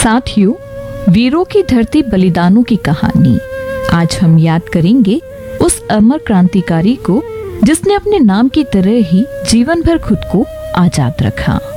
साथियों, वीरों की धरती बलिदानों की कहानी आज हम याद करेंगे उस अमर क्रांतिकारी को जिसने अपने नाम की तरह ही जीवन भर खुद को आजाद रखा।